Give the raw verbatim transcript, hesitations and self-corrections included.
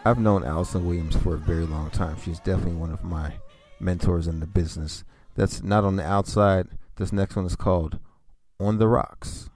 I've known Allison Williams for a very long time. She's definitely one of my mentors in the business. That's not on the outside. This next one is called On the Rocks.